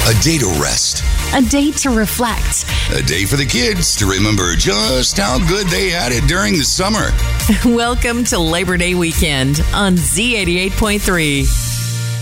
A day to rest. A day to reflect. A day for the kids to remember just how good they had it during the summer. Welcome to Labor Day weekend on Z88.3.